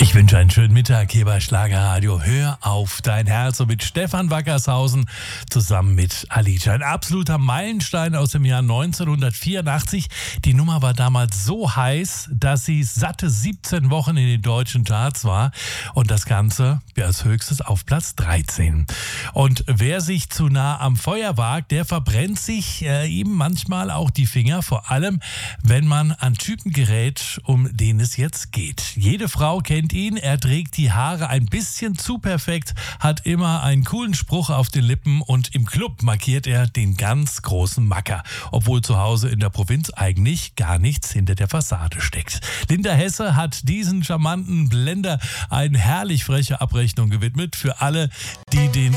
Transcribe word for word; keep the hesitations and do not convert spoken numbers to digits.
Ich wünsche einen schönen Mittag hier bei Schlagerradio. Hör auf dein Herz. Und mit Stefan Wackershausen zusammen mit Alicia. Ein absoluter Meilenstein aus dem Jahr neunzehnhundertvierundachtzig. Die Nummer war damals so heiß, dass sie satte siebzehn Wochen in den deutschen Charts war. Und das Ganze als höchstes auf Platz dreizehn. Und wer sich zu nah am Feuer wagt, der verbrennt sich äh, ihm manchmal auch die Finger. Vor allem, wenn man an Typen gerät, um den es jetzt geht. Jede Frau kennt ihn, er trägt die Haare ein bisschen zu perfekt, hat immer einen coolen Spruch auf den Lippen und im Club markiert er den ganz großen Macker, obwohl zu Hause in der Provinz eigentlich gar nichts hinter der Fassade steckt. Linda Hesse hat diesen charmanten Blender eine herrlich freche Abrechnung gewidmet für alle, die den